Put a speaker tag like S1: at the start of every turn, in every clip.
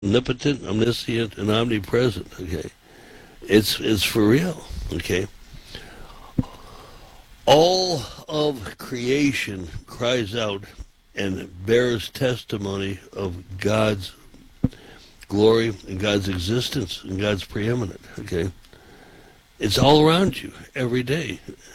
S1: omnipotent, omniscient, and omnipresent. Okay, it's for real. Okay, all of creation cries out and bears testimony of God's glory and God's existence and God's preeminent. Okay, it's all around you every day.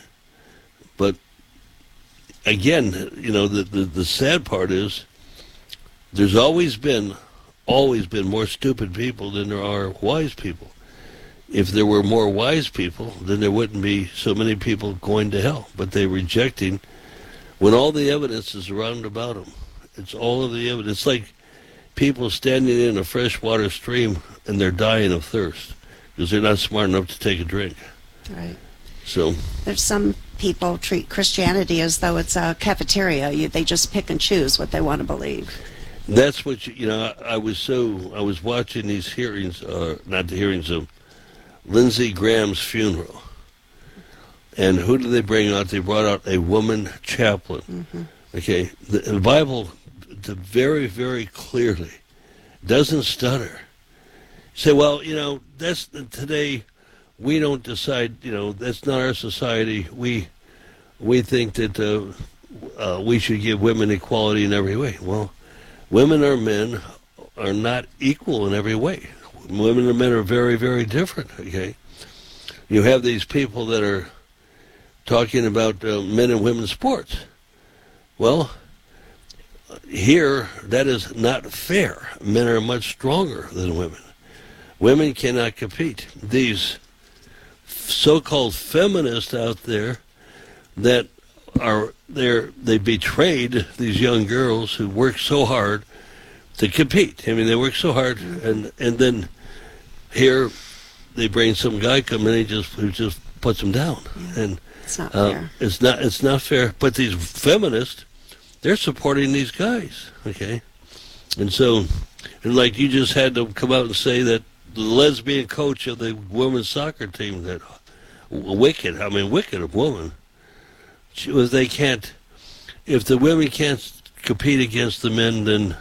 S1: But again, the sad part is there's always been more stupid people than there are wise people. If there were more wise people, then there wouldn't be so many people going to hell. But they're rejecting when all the evidence is around about them. It's all of the evidence. It's like people standing in a freshwater stream and they're dying of thirst because they're not smart enough to take a drink.
S2: Right.
S1: So
S2: there's some people treat Christianity as though it's a cafeteria. They just pick and choose what they want to believe.
S1: That's what I was watching these hearings, not the hearings of Lindsey Graham's funeral, and who did they bring out? They brought out a woman chaplain. Mm-hmm. Okay, the Bible, very, very clearly, doesn't stutter. Say, well, that's today. We don't decide. That's not our society. We think that we should give women equality in every way. Well, women or men are not equal in every way. Women and men are very, very different, okay? You have these people that are talking about men and women's sports. Well, here, that is not fair. Men are much stronger than women. Women cannot compete. These so-called feminists out there that they betrayed these young girls who work so hard to compete. I mean, they work so hard, and then here they bring some guy come in who just puts them down, and
S2: it's not fair.
S1: It's not fair. But these feminists, they're supporting these guys, okay? And so, like you just had to come out and say that the lesbian coach of the women's soccer team, that wicked woman. If the women can't compete against the men, then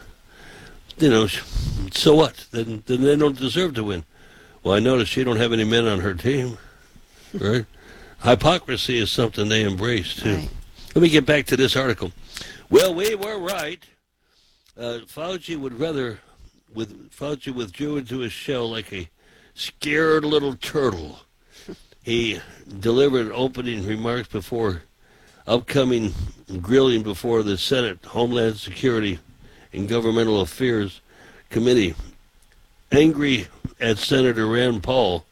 S1: so what? Then they don't deserve to win. Well, I noticed she don't have any men on her team, right? Hypocrisy is something they embrace too. Right. Let me get back to this article. Well, we were right. Fauci withdrew into his shell like a scared little turtle. He delivered opening remarks before upcoming grilling before the Senate Homeland Security and Governmental Affairs Committee, angry at Senator Rand Paul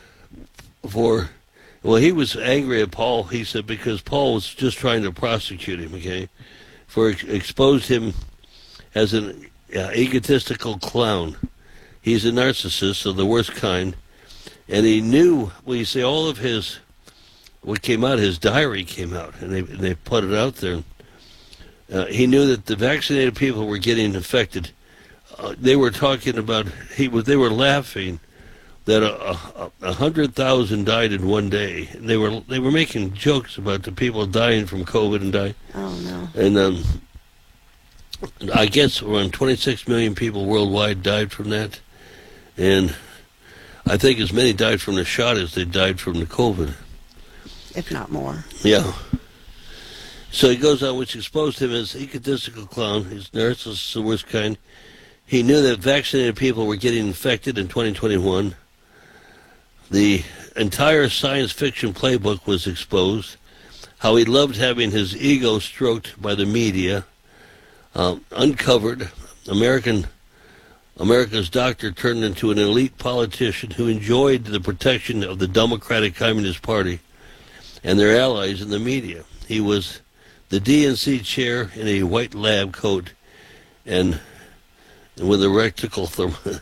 S1: he was angry at Paul, he said, because Paul was just trying to prosecute him, okay, for exposed him as an egotistical clown. He's a narcissist of the worst kind, and he knew, all of what came out, his diary came out, and they put it out there. He knew that the vaccinated people were getting infected. They were talking about, they were laughing that 100,000 died in one day. And they were making jokes about the people dying from COVID and dying.
S2: Oh, no.
S1: And I guess around 26 million people worldwide died from that. And I think as many died from the shot as they died from the COVID.
S2: If not more.
S1: Yeah. So he goes on, which exposed him as egotistical clown. He's narcissist, the worst kind. He knew that vaccinated people were getting infected in 2021. The entire science fiction playbook was exposed. How he loved having his ego stroked by the media. Uncovered. America's doctor turned into an elite politician who enjoyed the protection of the Democratic Communist Party and their allies in the media. He was the DNC chair in a white lab coat and with a rectal thermometer.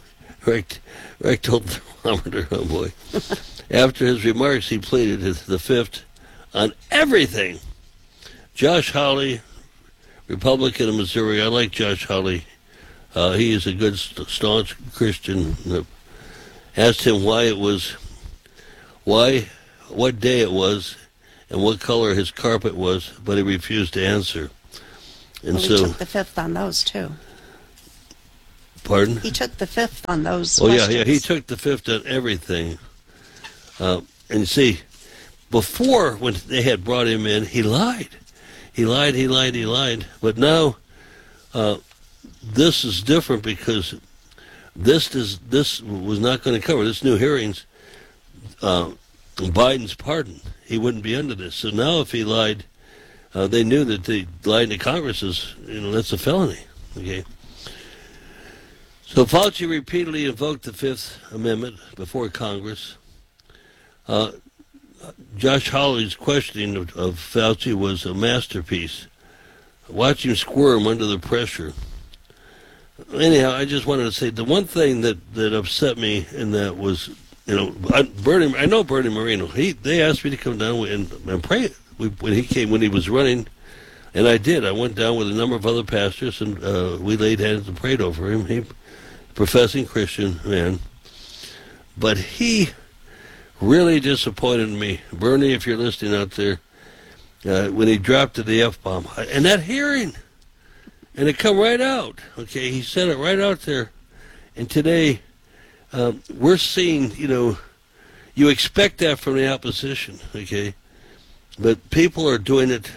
S1: Oh boy! After his remarks, he pleaded the fifth on everything. Josh Hawley, Republican of Missouri. I like Josh Hawley. He is a good, staunch Christian. Asked him what day it was, and what color his carpet was, but he refused to answer. And
S2: we took the fifth on those too.
S1: Pardon?
S2: He took the fifth on those
S1: Oh,
S2: questions.
S1: yeah. He took the fifth on everything. And see, before, when they had brought him in, he lied. He lied. But now, this is different because this was not going to cover, this new hearings, Biden's pardon. He wouldn't be under this. So now if he lied, they knew that the lying to Congress is, that's a felony. Okay. So Fauci repeatedly invoked the Fifth Amendment before Congress. Josh Hawley's questioning of Fauci was a masterpiece. Watch him squirm under the pressure. Anyhow, I just wanted to say the one thing that upset me in that was, I know Bernie Moreno. They asked me to come down and pray when he was running, and I did. I went down with a number of other pastors, and we laid hands and prayed over him. He, professing Christian man, but he really disappointed me, Bernie. If you're listening out there, when he dropped the F-bomb and that hearing, and it come right out. Okay, he said it right out there, and today we're seeing. You expect that from the opposition. Okay, but people are doing it.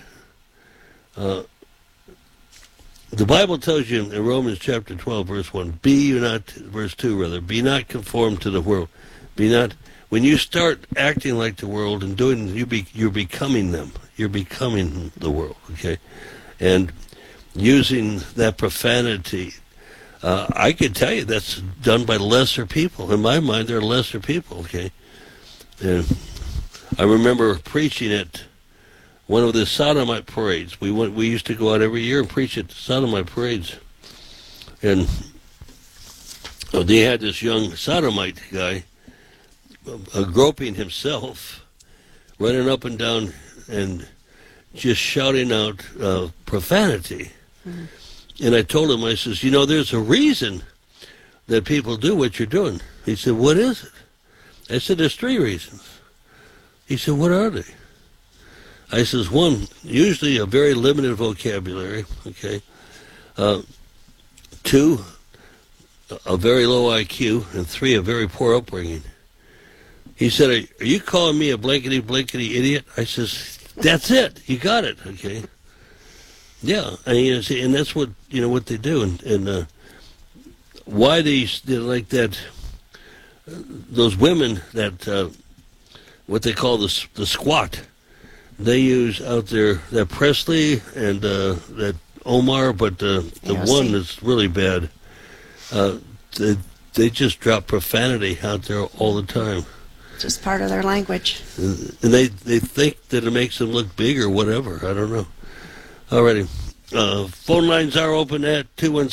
S1: The Bible tells you in Romans chapter 12, verse 1, verse 2 rather, be not conformed to the world. Be not, when you start acting like the world and doing, you're becoming them. You're becoming the world, okay? And using that profanity, I can tell you that's done by lesser people. In my mind, they're lesser people, okay? And I remember preaching at one of the sodomite parades. We used to go out every year and preach at the sodomite parades. And they had this young sodomite guy groping himself, running up and down and just shouting out profanity. Mm-hmm. And I told him, I says, there's a reason that people do what you're doing. He said, what is it? I said, there's 3 reasons. He said, what are they? I says, 1, usually a very limited vocabulary, okay. 2, a very low IQ, and 3, a very poor upbringing. He said, are you calling me a blankety idiot? I says, that's it. You got it, okay. Yeah, and that's what, what they do. And why they're like that, those women that, what they call the squat, they use out there that Presley and that Omar, but the one that's really bad, they just drop profanity out there all the time.
S2: Just part of their language.
S1: And they think that it makes them look big or whatever. I don't know. Alrighty. Phone lines are open at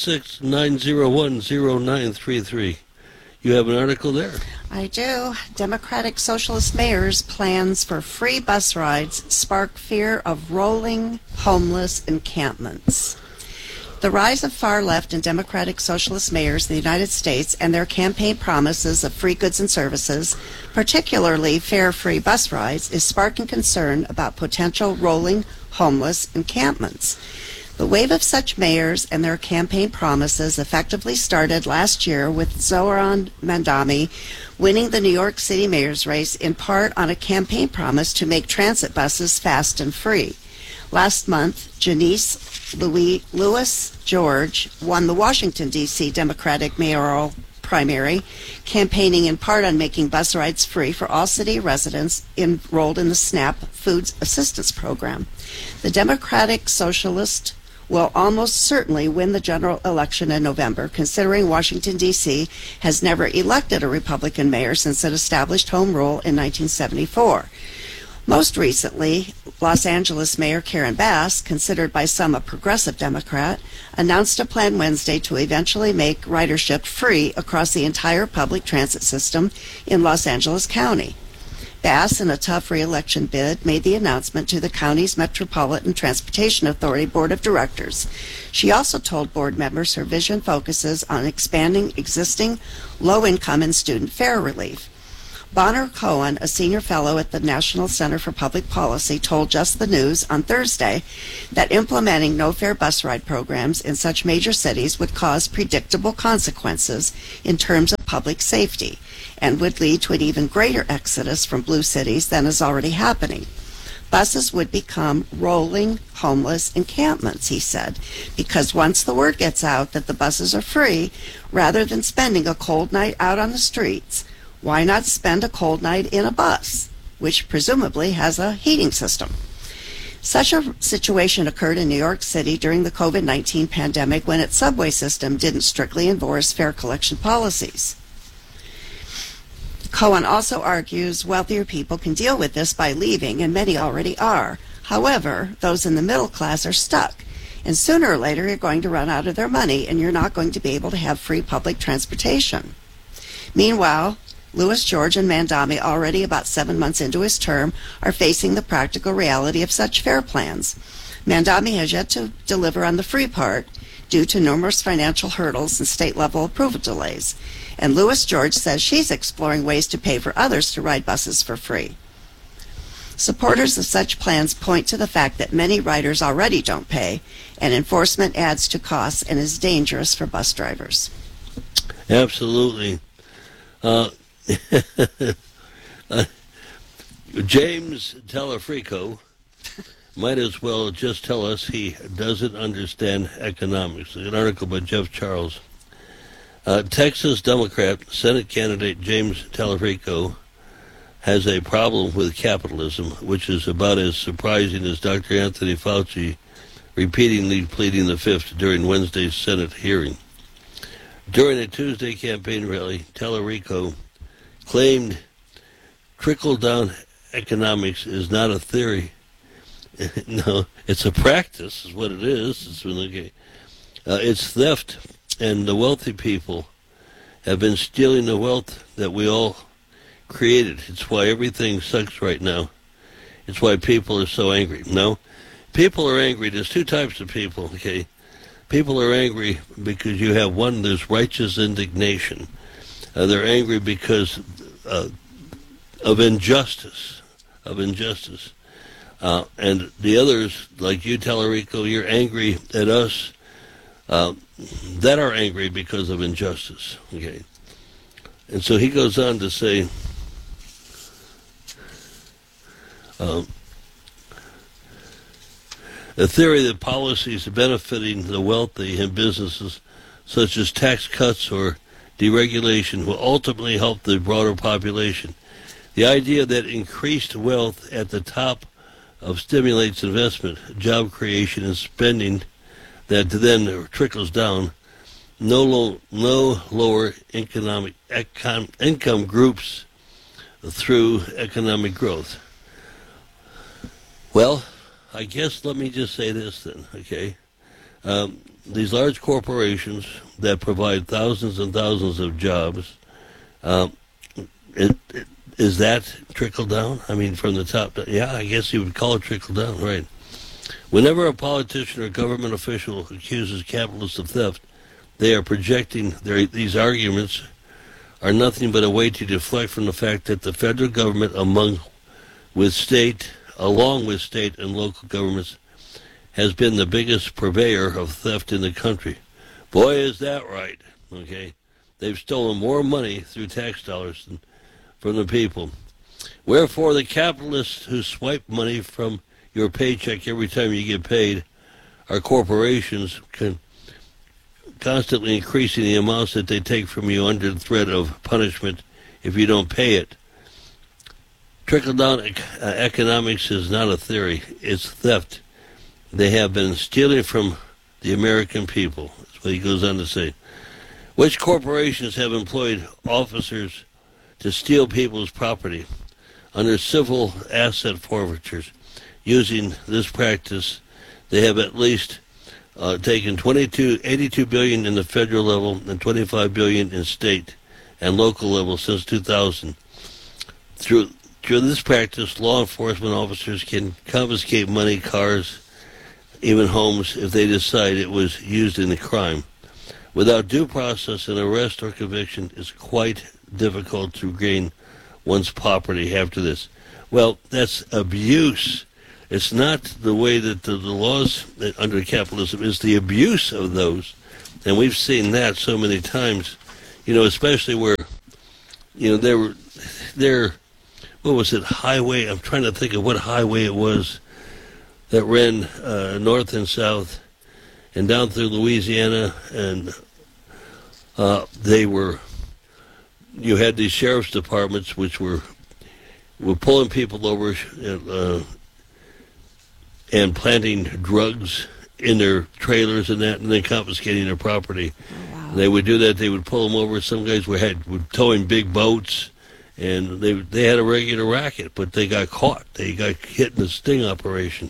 S1: 216-901-0933. You have an article there.
S2: I do. Democratic Socialist mayors' plans for free bus rides spark fear of rolling homeless encampments. The rise of far-left and Democratic Socialist mayors in the United States and their campaign promises of free goods and services, particularly fare-free bus rides, is sparking concern about potential rolling homeless encampments. The wave of such mayors and their campaign promises effectively started last year with Zohran Mamdani winning the New York City mayor's race in part on a campaign promise to make transit buses fast and free. Last month, Janice Louis George won the Washington, D.C. Democratic mayoral primary, campaigning in part on making bus rides free for all city residents enrolled in the SNAP Food Assistance Program. The Democratic Socialist will almost certainly win the general election in November, considering Washington, D.C. has never elected a Republican mayor since it established home rule in 1974. Most recently, Los Angeles Mayor Karen Bass, considered by some a progressive Democrat, announced a plan Wednesday to eventually make ridership free across the entire public transit system in Los Angeles County. Bass, in a tough re-election bid, made the announcement to the county's Metropolitan Transportation Authority Board of Directors. She also told board members her vision focuses on expanding existing low-income and student fare relief. Bonner Cohen, a senior fellow at the National Center for Public Policy, told Just the News on Thursday that implementing no-fare bus ride programs in such major cities would cause predictable consequences in terms of public safety and would lead to an even greater exodus from blue cities than is already happening. Buses would become rolling homeless encampments, he said, because once the word gets out that the buses are free, rather than spending a cold night out on the streets, why not spend a cold night in a bus, which presumably has a heating system? Such a situation occurred in New York City during the COVID-19 pandemic when its subway system didn't strictly enforce fare collection policies. Cohen also argues wealthier people can deal with this by leaving, and many already are. However, those in the middle class are stuck, and sooner or later you're going to run out of their money and you're not going to be able to have free public transportation. Meanwhile, Louis George and Mamdani, already about 7 months into his term, are facing the practical reality of such fare plans. Mamdani has yet to deliver on the free part due to numerous financial hurdles and state-level approval delays. And Louis George says she's exploring ways to pay for others to ride buses for free. Supporters of such plans point to the fact that many riders already don't pay, and enforcement adds to costs and is dangerous for bus drivers.
S1: Absolutely. James Telefrico might as well just tell us he doesn't understand economics. An article by Jeff Charles. Texas Democrat Senate candidate James Telefrico has a problem with capitalism, which is about as surprising as Dr. Anthony Fauci repeatedly pleading the fifth during Wednesday's Senate hearing. During a Tuesday campaign rally, Telefrico claimed trickle-down economics is not a theory. No, it's a practice, is what it is. It's theft, and the wealthy people have been stealing the wealth that we all created. It's why everything sucks right now. It's why people are so angry. No, people are angry. There's two types of people, okay? People are angry because you have one, there's righteous indignation. They're angry because of injustice, and the others, like you, Telefrico, you're angry at us that are angry because of injustice. Okay, and so he goes on to say, the theory that policies benefiting the wealthy and businesses, such as tax cuts or deregulation, will ultimately help the broader population. The idea that increased wealth at the top of stimulates investment, job creation, and spending that then trickles down. No lower income groups through economic growth. Well, I guess let me just say this then, okay? These large corporations that provide thousands and thousands of jobs, is that trickle down? I mean, from the top down? Yeah, I guess you would call it trickle down, right? Whenever a politician or government official accuses capitalists of theft, they are projecting these arguments are nothing but a way to deflect from the fact that the federal government, along with state and local governments, has been the biggest purveyor of theft in the country. Boy, is that right, okay? They've stolen more money through tax dollars than from the people. Wherefore, the capitalists who swipe money from your paycheck every time you get paid are corporations constantly increasing the amounts that they take from you under the threat of punishment if you don't pay it. Trickle-down economics is not a theory. It's theft. They have been stealing from the American people. That's what he goes on to say. Which corporations have employed officers to steal people's property under civil asset forfeitures? Using this practice, they have at least taken $82 billion in the federal level and $25 billion in state and local level since 2000. Through this practice, law enforcement officers can confiscate money, cars, even homes, if they decide it was used in a crime. Without due process, an arrest or conviction is quite difficult to gain one's property after this. Well, that's abuse. It's not the way that the laws under capitalism is the abuse of those. And we've seen that so many times, especially where, what was it, highway? I'm trying to think of what highway it was that ran north and south and down through Louisiana, and you had these sheriff's departments which were pulling people over and planting drugs in their trailers and that, and then confiscating their property.
S2: Oh, wow.
S1: They would do that. They would pull them over. Some guys were towing big boats, and they had a regular racket, but they got caught. They got hit in the sting operation.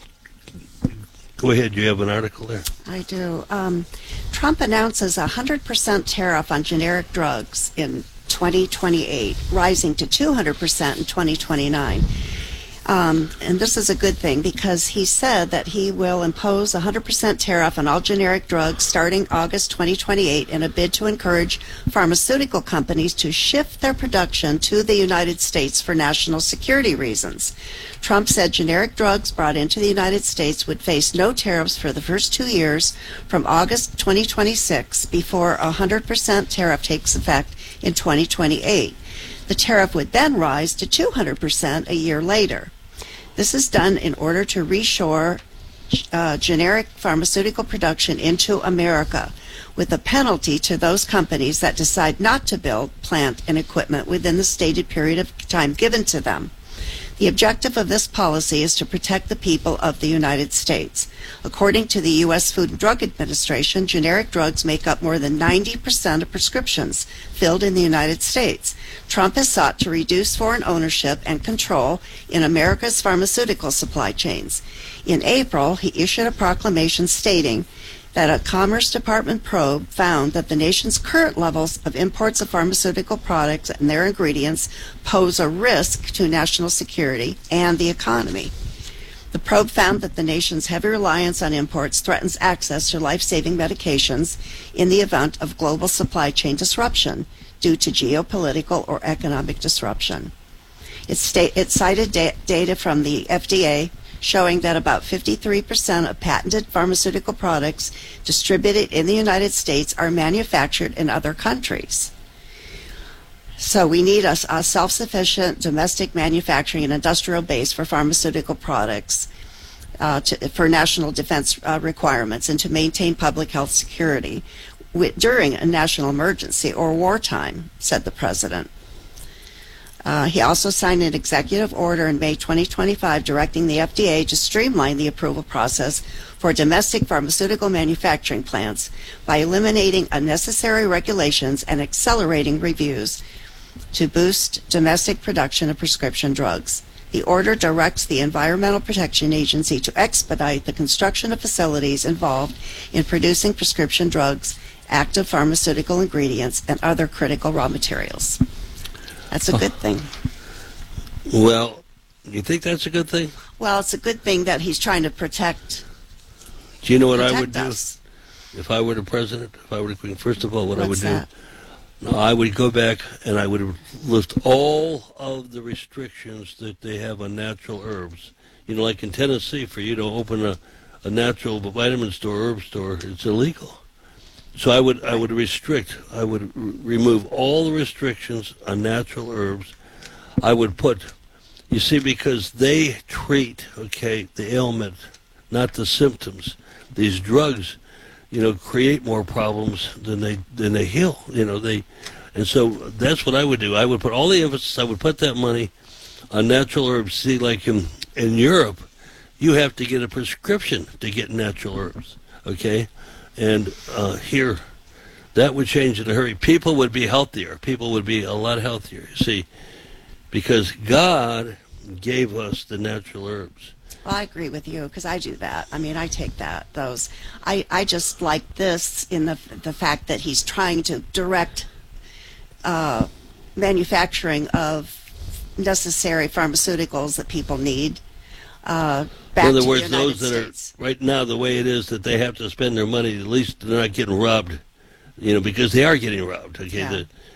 S1: Go ahead. You have an article there.
S2: I do. Trump announces a 100% tariff on generic drugs in 2028, rising to 200% in 2029. And this is a good thing because he said that he will impose a 100% tariff on all generic drugs starting August 2028 in a bid to encourage pharmaceutical companies to shift their production to the United States for national security reasons. Trump said generic drugs brought into the United States would face no tariffs for the first 2 years from August 2026 before a 100% tariff takes effect in 2028. The tariff would then rise to 200% a year later. This is done in order to reshore generic pharmaceutical production into America, with a penalty to those companies that decide not to build plant and equipment within the stated period of time given to them. The objective of this policy is to protect the people of the United States. According to the U.S. Food and Drug Administration, generic drugs make up more than 90% of prescriptions filled in the United States. Trump has sought to reduce foreign ownership and control in America's pharmaceutical supply chains. In April, he issued a proclamation stating that a Commerce Department probe found that the nation's current levels of imports of pharmaceutical products and their ingredients pose a risk to national security and the economy. The probe found that the nation's heavy reliance on imports threatens access to life-saving medications in the event of global supply chain disruption due to geopolitical or economic disruption. It cited data from the FDA showing that about 53% of patented pharmaceutical products distributed in the United States are manufactured in other countries. So we need a self-sufficient domestic manufacturing and industrial base for pharmaceutical products for national defense requirements and to maintain public health security during a national emergency or wartime, said the president. He also signed an executive order in May 2025 directing the FDA to streamline the approval process for domestic pharmaceutical manufacturing plants by eliminating unnecessary regulations and accelerating reviews to boost domestic production of prescription drugs. The order directs the Environmental Protection Agency to expedite the construction of facilities involved in producing prescription drugs, active pharmaceutical ingredients, and other critical raw materials. That's a good thing.
S1: Well, you think that's a good thing?
S2: Well, it's a good thing that he's trying to protect.
S1: Do you know what I would do
S2: us.
S1: if I were the president? If I were the queen, first of all, what I would
S2: That?
S1: do? No, I would go back and I would list all of the restrictions that they have on natural herbs. Like in Tennessee, for you to open a natural vitamin store, herb store, it's illegal. So I would remove all the restrictions on natural herbs. I would put, because they treat, the ailment, not the symptoms. These drugs, create more problems than they heal. And so that's what I would do. I would put all the emphasis. I would put that money on natural herbs. See, like in Europe, you have to get a prescription to get natural herbs. And here, that would change in a hurry. People would be healthier. People would be a lot healthier, see, because God gave us the natural herbs.
S2: Well, I agree with you because I do that. I mean, I take those. I just like this in the fact that he's trying to direct manufacturing of necessary pharmaceuticals that people need. Back
S1: in other
S2: to
S1: words,
S2: the United
S1: those that
S2: States.
S1: are right now the way it is that they have to spend their money, at least they're not getting robbed, because they are getting robbed.
S2: Yeah.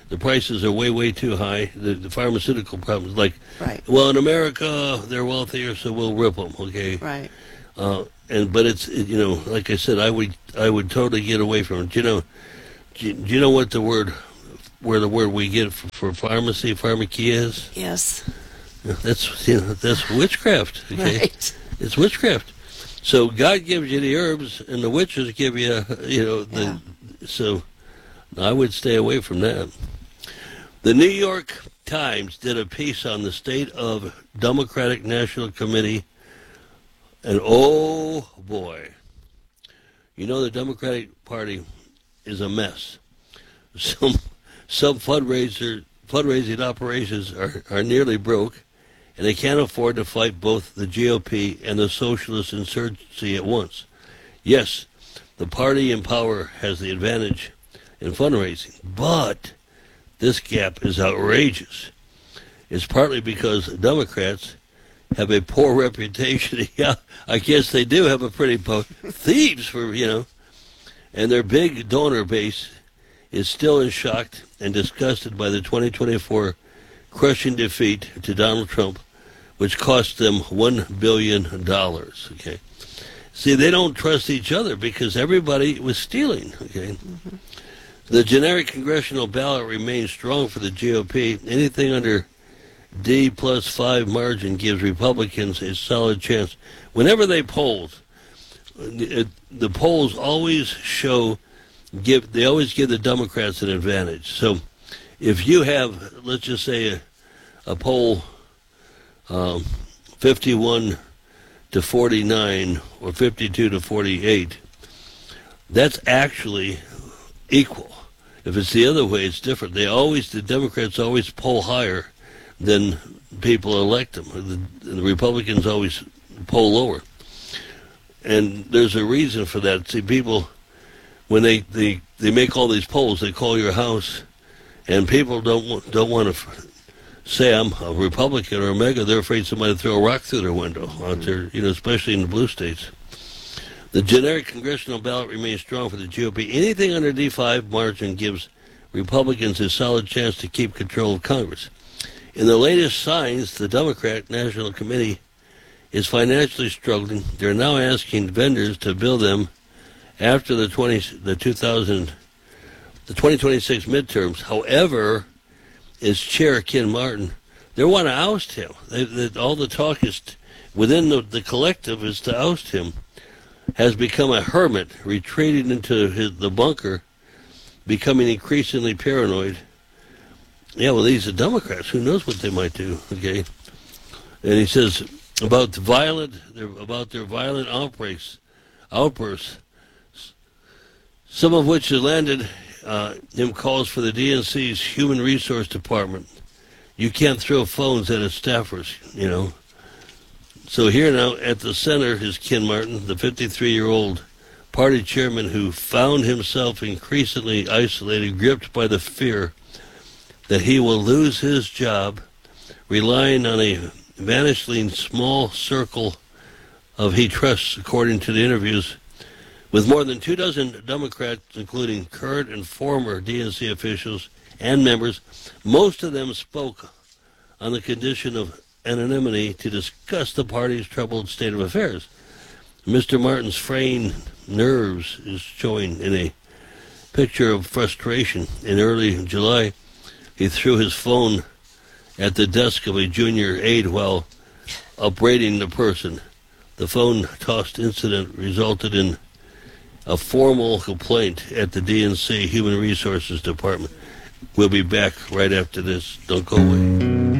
S1: the prices are way, way too high. The pharmaceutical problems, like,
S2: Right.
S1: well, in America, they're wealthier, so we'll rip them, okay?
S2: Right.
S1: But it's, like I said, I would totally get away from it. Do you know what the word we get for pharmacy, pharmacia is?
S2: Yes.
S1: That's witchcraft, okay?
S2: Right.
S1: It's witchcraft. So God gives you the herbs, and the witches give you, So I would stay away from that. The New York Times did a piece on the state of Democratic National Committee, and oh boy, the Democratic Party is a mess. Some fundraising operations are nearly broke, and they can't afford to fight both the GOP and the socialist insurgency at once. Yes, the party in power has the advantage in fundraising, but this gap is outrageous. It's partly because Democrats have a poor reputation. Yeah, I guess they do have a pretty thieves and their big donor base is still in shock and disgusted by the 2024 crushing defeat to Donald Trump, which cost them $1 billion. Okay, see, they don't trust each other because everybody was stealing. Okay, the generic congressional ballot remains strong for the GOP. Anything under D+5 margin gives Republicans a solid chance. Whenever they poll, the polls always they always give the Democrats an advantage. So if you have, let's just say, a poll 51 to 49 or 52 to 48, that's actually equal. If it's the other way, it's different. The Democrats always poll higher than people elect them. The Republicans always poll lower. And there's a reason for that. See, people, when they make all these polls, they call your house, and people don't want to say I'm a Republican or a MAGA. They're afraid somebody will throw a rock through their window out there, especially in the blue states. The generic congressional ballot remains strong for the GOP. Anything under D5 margin gives Republicans a solid chance to keep control of Congress. In the latest signs, the Democratic National Committee is financially struggling. They're now asking vendors to bill them after the 2026 midterms. However, as Chair Ken Martin, they want to oust him. All the talk is within the collective is to oust him. Has become a hermit, retreating into the bunker, becoming increasingly paranoid. Yeah, well, these are Democrats. Who knows what they might do? Okay, and he says about their violent outbursts, some of which have landed him calls for the DNC's Human Resource Department. You can't throw phones at its staffers, So here now at the center is Ken Martin, the 53-year-old party chairman who found himself increasingly isolated, gripped by the fear that he will lose his job, relying on a vanishingly small circle of he trusts, according to the interviews, with more than 24 Democrats, including current and former DNC officials and members. Most of them spoke on the condition of anonymity to discuss the party's troubled state of affairs. Mr. Martin's fraying nerves is showing in a picture of frustration. In early July, he threw his phone at the desk of a junior aide while upbraiding the person. The phone tossed incident resulted in a formal complaint at the DNC Human Resources Department. We'll be back right after this. Don't go away.